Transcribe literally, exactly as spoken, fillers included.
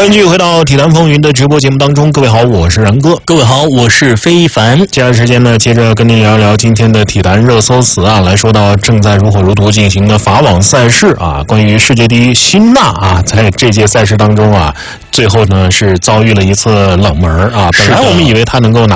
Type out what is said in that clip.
欢迎继续回到体坛风云的直播节目当中，各位好，我是然哥。 各位好，我是非凡。 接下来时间呢，接着跟您聊一聊今天的体坛热搜词啊，来说到正在如火如荼进行的法网赛事啊，关于世界第一辛纳啊，在这届赛事当中啊，最后呢是遭遇了一次冷门啊。本来我们以为他能够拿